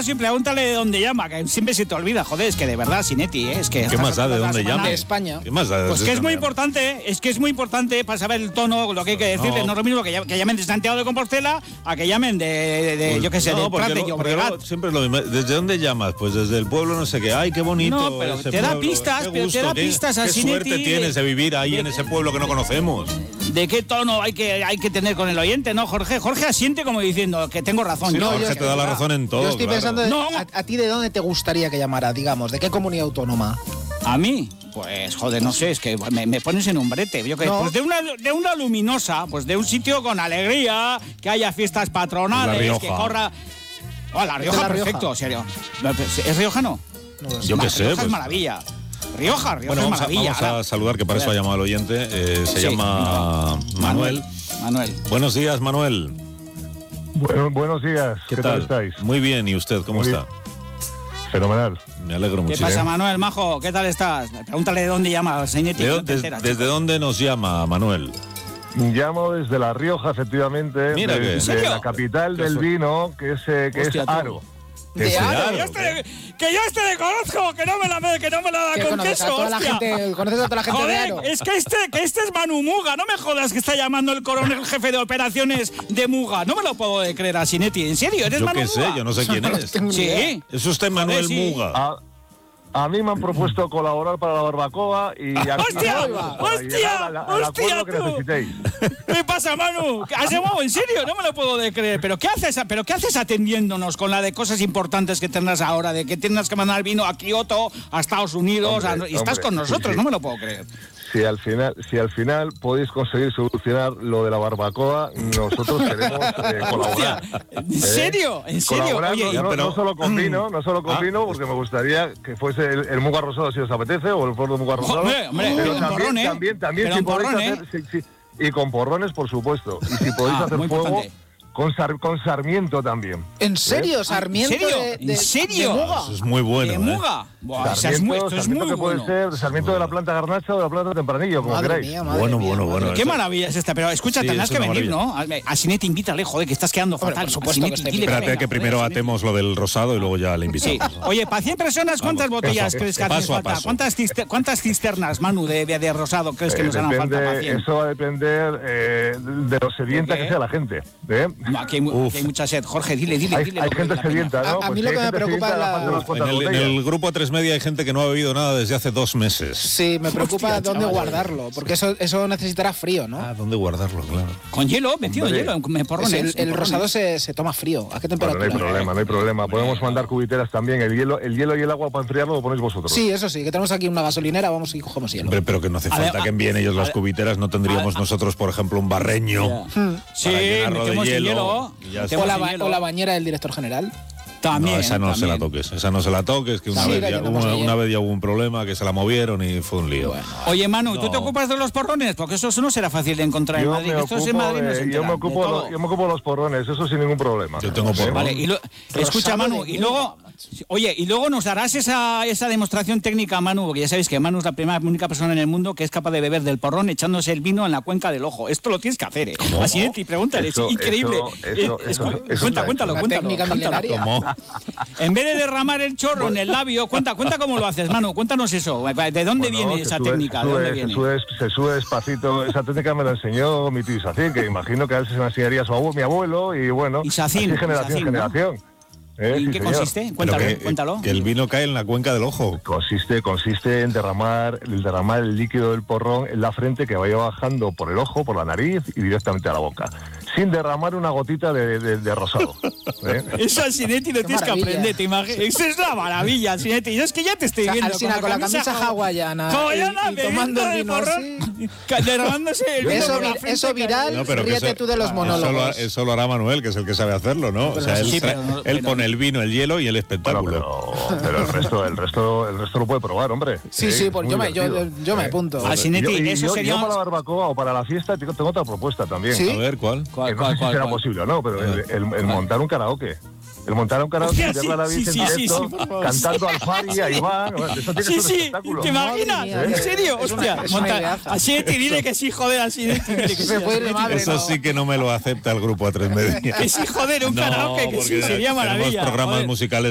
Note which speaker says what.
Speaker 1: paso y pregúntale de dónde llama, que siempre se te olvida, joder, es que de verdad, Sinetti, es que...
Speaker 2: ¿Qué más da de dónde llama?
Speaker 3: De España.
Speaker 2: ¿Qué más da?
Speaker 1: Pues que es muy importante para saber el tono, lo que hay que decirle, no es lo mismo que llamen de Santiago de Compostela a que llamen de yo qué sé, de Prat de Llobregat.
Speaker 2: Siempre es lo mismo. ¿Desde dónde llamas? Pues desde el pueblo no sé qué. ¡Ay, qué bonito!
Speaker 1: No, pero
Speaker 2: ese
Speaker 1: te da
Speaker 2: pueblo.
Speaker 1: pistas,
Speaker 2: Qué
Speaker 1: pero
Speaker 2: gusto,
Speaker 1: te da pistas a
Speaker 2: qué
Speaker 1: Sinetti.
Speaker 2: suerte tienes de vivir ahí en ese pueblo que no conocemos.
Speaker 1: ¿De qué tono hay que tener con el oyente, no, Jorge? Jorge asiente como diciendo que tengo razón.
Speaker 2: Sí,
Speaker 1: yo,
Speaker 2: Jorge te da la razón en todo.
Speaker 3: Yo estoy pensando,
Speaker 1: No.
Speaker 3: ¿a ti de dónde te gustaría que llamara, digamos? ¿De qué comunidad autónoma?
Speaker 1: ¿A mí? Pues, joder, no sé, es que me pones en un brete. Yo que,
Speaker 3: No.
Speaker 1: pues de una luminosa, pues de un sitio con alegría, que haya fiestas patronales,
Speaker 2: La Rioja.
Speaker 1: que corra... Oh, la Rioja,
Speaker 3: La Rioja.
Speaker 1: perfecto, serio. ¿Es riojano?
Speaker 3: No lo sé.
Speaker 2: Yo qué sé.
Speaker 1: Rioja
Speaker 2: Pues.
Speaker 1: es maravilla. Rioja
Speaker 2: Bueno,
Speaker 1: es
Speaker 2: vamos
Speaker 1: maravilla.
Speaker 2: a saludar, que para eso ha llamado el oyente. Se
Speaker 1: Sí,
Speaker 2: llama Manuel.
Speaker 1: Manuel.
Speaker 2: Buenos días, Manuel.
Speaker 4: Buenos días, ¿qué tal estáis?
Speaker 2: Muy bien, ¿y usted cómo
Speaker 4: Muy
Speaker 2: está?
Speaker 4: Fenomenal.
Speaker 2: Me alegro
Speaker 1: ¿Qué
Speaker 2: muchísimo.
Speaker 1: pasa, Manuel, majo? ¿Qué tal estás? Pregúntale de dónde llama, Sinetti. No te enteras,
Speaker 2: ¿Desde
Speaker 1: chico.
Speaker 2: dónde nos llama, Manuel?
Speaker 4: Llamo desde La Rioja, efectivamente,
Speaker 2: Mira que- ¿En
Speaker 4: de
Speaker 1: serio?
Speaker 4: la capital
Speaker 2: Qué
Speaker 4: del
Speaker 2: suerte.
Speaker 4: vino, que es
Speaker 1: Hostia, tú.
Speaker 4: Aro.
Speaker 3: De
Speaker 2: Ese
Speaker 3: Aro.
Speaker 2: Aro.
Speaker 1: Que yo le conozco, que no me la da
Speaker 3: Que
Speaker 1: con
Speaker 3: conoces a
Speaker 1: queso,
Speaker 3: toda la
Speaker 1: hostia.
Speaker 3: gente, conoces a toda la gente de
Speaker 1: Joder,
Speaker 3: Aro.
Speaker 1: es que este es Manu Muga, no me jodas que está llamando el coronel jefe de operaciones de Muga. No me lo puedo creer a Sinetti, ¿en serio? ¿Eres
Speaker 2: Yo
Speaker 1: Manu
Speaker 2: qué
Speaker 1: Muga?
Speaker 2: sé, yo no sé quién es.
Speaker 1: Sí.
Speaker 2: Es usted Manuel
Speaker 1: sí.
Speaker 2: Muga.
Speaker 4: A mí me han propuesto colaborar para la barbacoa y aquí
Speaker 1: ¡Hostia!
Speaker 4: para llegar al
Speaker 1: ¡Hostia,
Speaker 4: acuerdo que
Speaker 1: tú!
Speaker 4: necesitéis.
Speaker 1: ¿Qué pasa, Manu? ¿Has llamado en serio? No me lo puedo creer. ¿Pero qué haces atendiéndonos con la de cosas importantes que tendrás ahora? De que tendrás que mandar vino a Kioto, a Estados Unidos,
Speaker 4: Hombre,
Speaker 1: y estás
Speaker 4: hombre,
Speaker 1: con nosotros.
Speaker 4: sí.
Speaker 1: No me lo puedo creer.
Speaker 4: Si al final podéis conseguir solucionar lo de la barbacoa, nosotros queremos colaborar.
Speaker 1: Hostia, ¿en serio? ¿En serio?
Speaker 4: Colaborar,
Speaker 1: Oye,
Speaker 4: no solo con vino, porque me gustaría que fuese el Muga Rosado si os apetece, o el Flor de Muga Rosado.
Speaker 1: Hombre,
Speaker 4: pero
Speaker 1: con porrón, ¿eh?
Speaker 4: también
Speaker 1: Pero
Speaker 4: si
Speaker 1: con
Speaker 4: podéis
Speaker 1: porrón,
Speaker 4: hacer... sí, y con porrones, por supuesto. Y si podéis hacer
Speaker 1: muy
Speaker 4: fuego,
Speaker 1: importante.
Speaker 4: con Sarmiento también.
Speaker 3: ¿En serio? ¿Sarmiento?
Speaker 1: ¿En serio?
Speaker 3: De
Speaker 1: ¿En serio?
Speaker 3: de Muga?
Speaker 2: Eso es muy bueno.
Speaker 1: ¿De Muga? Buah, esto es
Speaker 4: Sarmiento
Speaker 1: muy
Speaker 4: que puede
Speaker 1: bueno.
Speaker 4: ser Sarmiento de la planta Garnacha o de la planta Tempranillo, como
Speaker 3: Madre
Speaker 4: queráis.
Speaker 3: mía, madre
Speaker 2: Bueno,
Speaker 3: mía,
Speaker 2: bueno,
Speaker 3: madre
Speaker 2: bueno.
Speaker 1: Qué maravilla es esta, pero escucha,
Speaker 2: Sí,
Speaker 1: tendrás
Speaker 2: es
Speaker 1: que
Speaker 2: una
Speaker 1: venir, ¿no? A Sinetti, invítale, joder, que estás quedando
Speaker 3: Hombre,
Speaker 1: fatal.
Speaker 3: por supuesto
Speaker 1: A Sinetti,
Speaker 3: que estoy
Speaker 1: dile
Speaker 2: Espérate
Speaker 1: venga,
Speaker 2: que primero
Speaker 1: joder,
Speaker 2: atemos lo del rosado y luego ya le
Speaker 1: Sí.
Speaker 2: invitamos.
Speaker 1: Oye, para 100 personas, ¿cuántas botellas crees que hacen
Speaker 2: Paso a
Speaker 1: falta?
Speaker 2: paso.
Speaker 1: ¿Cuántas cisternas, Manu, de rosado crees que nos harán falta para 100?
Speaker 4: Eso va a depender de lo sedienta
Speaker 1: ¿De qué?
Speaker 4: que sea la gente. ¿eh?
Speaker 1: No, aquí hay mucha sed. Jorge, dile.
Speaker 4: Hay
Speaker 1: lo
Speaker 4: gente
Speaker 1: que vale la pena.
Speaker 4: sedienta, ¿no?
Speaker 3: A mí lo
Speaker 4: si
Speaker 3: que
Speaker 4: hay
Speaker 3: me
Speaker 4: gente
Speaker 3: preocupa
Speaker 4: sedienta,
Speaker 3: es
Speaker 4: la falta de unas
Speaker 2: En
Speaker 4: cuantas
Speaker 2: el
Speaker 4: botellas.
Speaker 2: grupo A3 Media hay gente que no ha bebido nada desde hace 2 meses.
Speaker 3: Sí, me preocupa
Speaker 1: Hostia,
Speaker 3: dónde
Speaker 1: chaval.
Speaker 3: guardarlo, porque eso necesitará frío, ¿no?
Speaker 2: Ah, ¿dónde guardarlo? Claro.
Speaker 1: Con hielo, metido en
Speaker 4: Hombre.
Speaker 1: hielo, en
Speaker 3: Es
Speaker 1: porrones.
Speaker 3: el
Speaker 1: en porrones.
Speaker 3: rosado se toma frío. ¿A qué
Speaker 4: Bueno,
Speaker 3: temperatura?
Speaker 4: no hay problema. Podemos mandar cubiteras también. El hielo y el agua para enfriarlo lo ponéis vosotros.
Speaker 3: Sí, eso sí, que tenemos aquí una gasolinera, vamos y cogemos hielo.
Speaker 2: Hombre, pero que no hace
Speaker 1: A ver,
Speaker 2: falta que envíen ellos las cubiteras. No tendríamos nosotros, por ejemplo, un barreño.
Speaker 1: Sí,
Speaker 2: para llenarlo de
Speaker 1: metemos el
Speaker 2: hielo,
Speaker 1: hielo.
Speaker 2: y ya
Speaker 1: metemos
Speaker 3: O
Speaker 1: el hielo.
Speaker 3: la bañera del director general.
Speaker 1: También.
Speaker 2: No, esa no se la toques. Esa no se la toques, que una,
Speaker 3: Sí,
Speaker 2: vez,
Speaker 3: la
Speaker 2: ya,
Speaker 3: llenamos de
Speaker 2: una
Speaker 3: hielo.
Speaker 2: vez ya hubo un problema, que se la movieron y fue un lío.
Speaker 3: Bueno.
Speaker 1: Oye, Manu, ¿tú
Speaker 2: No.
Speaker 1: te ocupas de los porrones? Porque eso no será fácil de encontrar en
Speaker 4: Yo
Speaker 1: Madrid.
Speaker 4: me
Speaker 1: Estos en Madrid no se
Speaker 4: ocupo
Speaker 1: enteran de todo.
Speaker 4: de los porrones, eso sin ningún problema.
Speaker 2: Yo tengo porrón.
Speaker 1: Vale, escucha,
Speaker 3: Rosado
Speaker 1: Manu,
Speaker 3: de
Speaker 1: y luego, oye, y luego nos darás esa demostración técnica, Manu, porque ya sabéis que Manu es la única persona en el mundo que es capaz de beber del porrón echándose el vino en la cuenca del ojo. Esto lo tienes que hacer, ¿eh? Así es, y pregúntale,
Speaker 4: Eso-
Speaker 1: es increíble.
Speaker 4: eso
Speaker 1: Cuéntalo.
Speaker 3: Una técnica milenaria.
Speaker 2: ¿Cómo?
Speaker 1: En vez de derramar el chorro en el labio, cuenta cómo lo haces, Manu, cuéntanos eso. ¿De dónde
Speaker 4: Bueno,
Speaker 1: viene
Speaker 4: se
Speaker 1: esa
Speaker 4: sube-
Speaker 1: técnica?
Speaker 4: se
Speaker 1: ¿De
Speaker 4: sube-
Speaker 1: dónde viene?
Speaker 4: Se sube despacito. Esa técnica me la enseñó mi tío Isacín, que imagino que a veces se la enseñaría mi abuelo, y bueno,
Speaker 1: Isacín,
Speaker 4: así generación
Speaker 1: Isacín,
Speaker 4: en
Speaker 1: ¿no?
Speaker 4: generación.
Speaker 1: ¿En
Speaker 4: Sí,
Speaker 1: qué
Speaker 4: señor.
Speaker 1: consiste?
Speaker 2: Pero
Speaker 1: Cuéntalo.
Speaker 2: que el vino cae en la cuenca del ojo.
Speaker 4: Consiste en derramar el líquido del porrón en la frente, que vaya bajando por el ojo, por la nariz y directamente a la boca, sin derramar una gotita de rosado. ¿eh?
Speaker 1: Eso al Sinetti lo
Speaker 3: Qué
Speaker 1: tienes que
Speaker 3: maravilla.
Speaker 1: aprender, te imaginas. Eso es la maravilla, Sinetti. Yo es que ya te estoy viendo.
Speaker 3: Alsina con la camisa hawaiana y tomando el vino así.
Speaker 1: Derramándose el vino por la frente,
Speaker 3: Eso viral,
Speaker 2: No, pero que
Speaker 3: ríete
Speaker 2: eso-
Speaker 3: tú de los monólogos.
Speaker 2: Eso lo hará Manuel, que es el que sabe hacerlo, ¿no? O sea,
Speaker 1: sí,
Speaker 2: él,
Speaker 1: pero no-
Speaker 2: él
Speaker 1: pero-
Speaker 2: pone el vino, el hielo y el
Speaker 4: Bueno,
Speaker 2: espectáculo.
Speaker 4: pero el resto lo puede probar, hombre.
Speaker 3: Sí, pues
Speaker 4: muy divertido.
Speaker 3: yo me apunto.
Speaker 1: Al Sinetti, eso
Speaker 4: yo
Speaker 1: sería...
Speaker 4: para la barbacoa o para la fiesta tengo otra propuesta también.
Speaker 3: ¿Sí?
Speaker 2: A ver, ¿cuál?
Speaker 4: Que no sé si será posible o no, pero el montar un karaoke. El montar un karaoke
Speaker 1: Hostia,
Speaker 4: y verla a la
Speaker 1: sí,
Speaker 4: Virgen
Speaker 1: sí,
Speaker 4: en
Speaker 1: sí,
Speaker 4: directo,
Speaker 1: sí, por favor.
Speaker 4: cantando al Fari, a Iván. Eso tiene que ser un
Speaker 1: Sí,
Speaker 4: espectáculo.
Speaker 1: ¿te imaginas?
Speaker 3: Madre mía,
Speaker 1: ¿En serio?
Speaker 3: es una-
Speaker 1: Hostia,
Speaker 3: es una
Speaker 1: monta-
Speaker 3: ideaza.
Speaker 1: a Sinetti, dile que sí, joder, al Sinetti. Dile que sí,
Speaker 3: Se
Speaker 1: al
Speaker 3: puede ir de
Speaker 1: Sinetti.
Speaker 3: madre,
Speaker 2: Eso
Speaker 3: no.
Speaker 2: sí que no me lo acepta el grupo A3 Media.
Speaker 1: Que sí, joder, un
Speaker 2: No,
Speaker 1: karaoke, que sí,
Speaker 2: porque
Speaker 1: sería maravilla.
Speaker 2: Tenemos programas
Speaker 1: joder.
Speaker 2: musicales